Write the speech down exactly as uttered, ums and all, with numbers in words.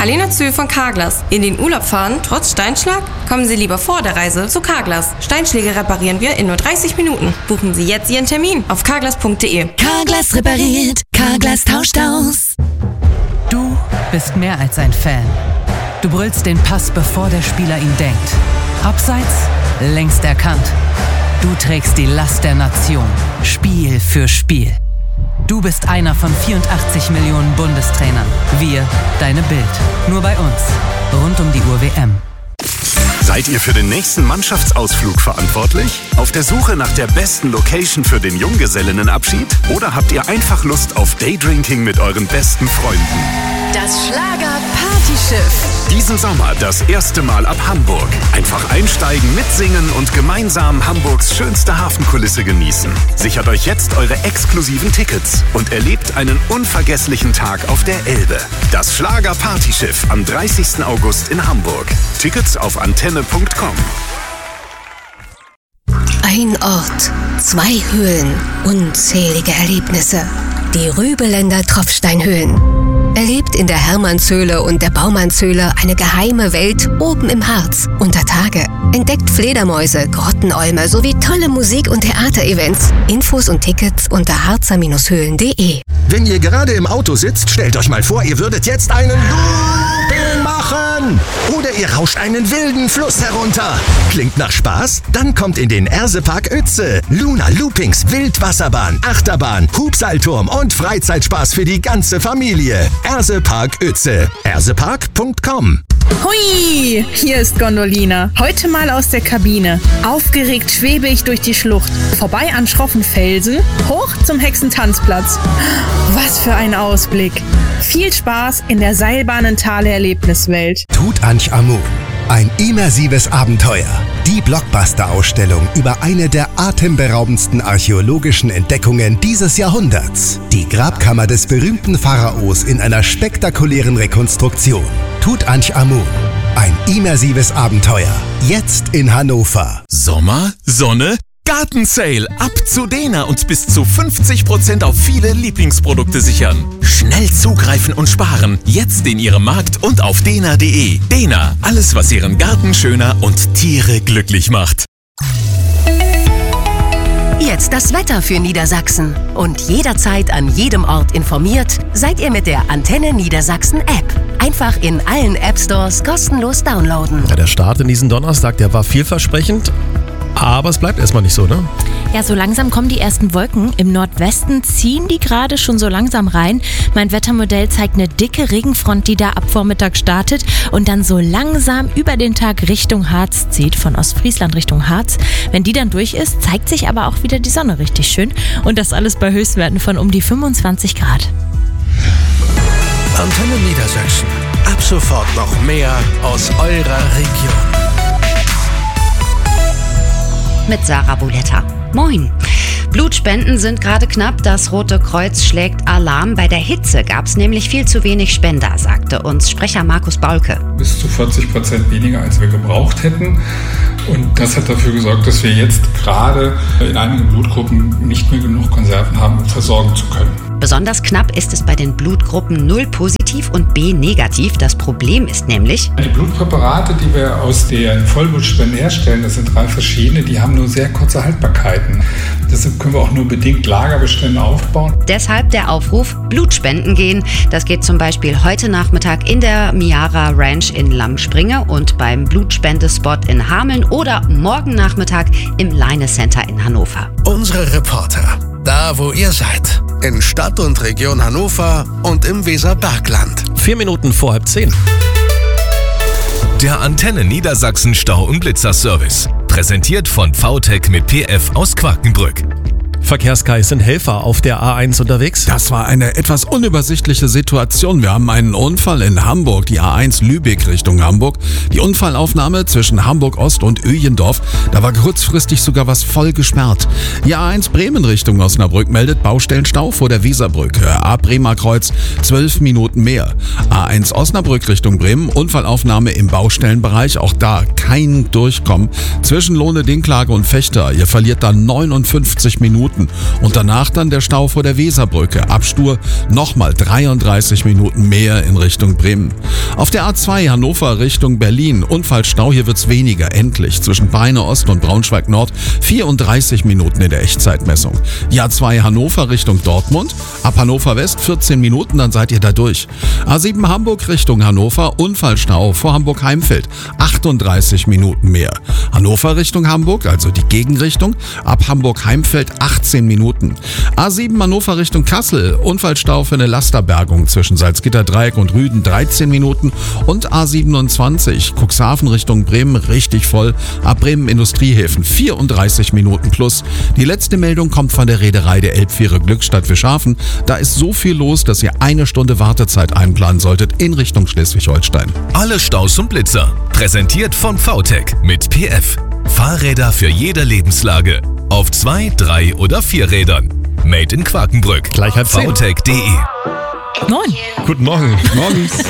Alena Zöhl von Carglass. In den Urlaub fahren, trotz Steinschlag? Kommen Sie lieber vor der Reise zu Carglass. Steinschläge reparieren wir in nur dreißig Minuten. Buchen Sie jetzt Ihren Termin auf carglass punkt de. Carglass repariert, Carglass tauscht aus. Du bist mehr als ein Fan. Du brüllst den Pass, bevor der Spieler ihn denkt. Abseits, längst erkannt. Du trägst die Last der Nation, Spiel für Spiel. Du bist einer von vierundachtzig Millionen Bundestrainern. Wir, deine Bild. Nur bei uns. Rund um die Uhr W M. Seid ihr für den nächsten Mannschaftsausflug verantwortlich? Auf der Suche nach der besten Location für den Junggesellinnenabschied? Oder habt ihr einfach Lust auf Daydrinking mit euren besten Freunden? Das Schlager-Partyschiff. Diesen Sommer das erste Mal ab Hamburg. Einfach einsteigen, mitsingen und gemeinsam Hamburgs schönste Hafenkulisse genießen. Sichert euch jetzt eure exklusiven Tickets und erlebt einen unvergesslichen Tag auf der Elbe. Das Schlager-Partyschiff am dreißigsten August in Hamburg. Tickets auf antenne punkt com. Ein Ort, zwei Höhlen, unzählige Erlebnisse. Die Rübeländer Tropfsteinhöhlen. Erlebt in der Hermannshöhle und der Baumannshöhle eine geheime Welt oben im Harz unter Tage. Entdeckt Fledermäuse, Grottenolme sowie tolle Musik- und Theaterevents. Infos und Tickets unter harzer Höhlen punkt de. Wenn ihr gerade im Auto sitzt, stellt euch mal vor, ihr würdet jetzt einen Looping machen. Oder ihr rauscht einen wilden Fluss herunter. Klingt nach Spaß? Dann kommt in den Ersepark Uetze. Luna Loopings, Wildwasserbahn, Achterbahn, Hubseilturm und Freizeitspaß für die ganze Familie. Ersepark Uetze. ersepark punkt com. Hui, hier ist Gondolina. Heute mal aus der Kabine. Aufgeregt schwebe ich durch die Schlucht. Vorbei an schroffen Felsen, hoch zum Hexentanzplatz. Was für ein Ausblick. Viel Spaß in der Seilbahnentale-Erlebniswelt. Tutanchamun. Ein immersives Abenteuer. Die Blockbuster-Ausstellung über eine der atemberaubendsten archäologischen Entdeckungen dieses Jahrhunderts. Die Grabkammer des berühmten Pharaos in einer spektakulären Rekonstruktion. Tutanchamun. Ein immersives Abenteuer. Jetzt in Hannover. Sommer, Sonne, Gartensale. Ab zu Dena und bis zu fünfzig Prozent auf viele Lieblingsprodukte sichern. Schnell zugreifen und sparen. Jetzt in Ihrem Markt und auf dena punkt de. Dena, alles was Ihren Garten schöner und Tiere glücklich macht. Jetzt das Wetter für Niedersachsen. Und jederzeit an jedem Ort informiert, seid ihr mit der Antenne Niedersachsen App. Einfach in allen App Stores kostenlos downloaden. Ja, der Start in diesen Donnerstag, der war vielversprechend. Aber es bleibt erstmal nicht so, ne? Ja, so langsam kommen die ersten Wolken. Im Nordwesten ziehen die gerade schon so langsam rein. Mein Wettermodell zeigt eine dicke Regenfront, die da ab Vormittag startet und dann so langsam über den Tag Richtung Harz zieht, von Ostfriesland Richtung Harz. Wenn die dann durch ist, zeigt sich aber auch wieder die Sonne richtig schön. Und das alles bei Höchstwerten von um die fünfundzwanzig Grad. Antenne Niedersachsen. Ab sofort noch mehr aus eurer Region. Mit Sarah Boletta. Moin. Blutspenden sind gerade knapp. Das Rote Kreuz schlägt Alarm. Bei der Hitze gab es nämlich viel zu wenig Spender, sagte uns Sprecher Markus Baulke. Bis zu vierzig Prozent weniger, als wir gebraucht hätten. Und das hat dafür gesorgt, dass wir jetzt gerade in einigen Blutgruppen nicht mehr genug Konserven haben, um versorgen zu können. Besonders knapp ist es bei den Blutgruppen null positiv und B negativ. Das Problem ist nämlich: Die Blutpräparate, die wir aus der Vollblutspende herstellen, das sind drei verschiedene, die haben nur sehr kurze Haltbarkeiten. Deshalb können wir auch nur bedingt Lagerbestände aufbauen. Deshalb der Aufruf, Blutspenden gehen. Das geht zum Beispiel heute Nachmittag in der Miara Ranch in Lammspringe und beim Blutspendespot in Hameln oder morgen Nachmittag im Leine Center in Hannover. Unsere Reporter, da wo ihr seid. In Stadt und Region Hannover und im Weserbergland. Vier Minuten vor halb zehn. Der Antenne Niedersachsen Stau- und Blitzerservice. Präsentiert von V T E C mit P F aus Quakenbrück. Verkehrskais sind Helfer auf der A eins unterwegs. Das war eine etwas unübersichtliche Situation. Wir haben einen Unfall in Hamburg, die A eins Lübeck Richtung Hamburg. Die Unfallaufnahme zwischen Hamburg Ost und Öjendorf. Da war kurzfristig sogar was voll gesperrt. Die A eins Bremen Richtung Osnabrück meldet Baustellenstau vor der Weserbrücke. A Bremer Kreuz zwölf Minuten mehr. A eins Osnabrück Richtung Bremen, Unfallaufnahme im Baustellenbereich. Auch da kein Durchkommen. Zwischen Lohne, Dinklage und Fechter. Ihr verliert da neunundfünfzig Minuten. Minuten. Und danach dann der Stau vor der Weserbrücke. Abstur nochmal dreiunddreißig Minuten mehr in Richtung Bremen. Auf der A zwei Hannover Richtung Berlin. Unfallstau, hier wird's weniger, endlich. Zwischen Peine Ost und Braunschweig Nord vierunddreißig Minuten in der Echtzeitmessung. Die A zwei Hannover Richtung Dortmund. Ab Hannover West vierzehn Minuten, dann seid ihr da durch. A sieben Hamburg Richtung Hannover. Unfallstau vor Hamburg-Heimfeld. achtunddreißig Minuten mehr. Hannover Richtung Hamburg, also die Gegenrichtung. Ab Hamburg-Heimfeld achtzehn Minuten. A sieben Hannover Richtung Kassel. Unfallstau für eine Lasterbergung zwischen Salzgitter-Dreieck und Rüden dreizehn Minuten. Und A siebenundzwanzig Cuxhaven Richtung Bremen richtig voll. Ab Bremen Industriehäfen vierunddreißig Minuten plus. Die letzte Meldung kommt von der Reederei der Elbfähre Glückstadt Fischhafen. Da ist so viel los, dass ihr eine Stunde Wartezeit einplanen solltet in Richtung Schleswig-Holstein. Alle Staus und Blitzer. Präsentiert von VTech mit P F. Fahrräder für jede Lebenslage. Auf zwei, drei oder vier Rädern. Made in Quakenbrück. Gleich halb zehn. VTech punkt de. Moin. Guten Morgen. Morgens.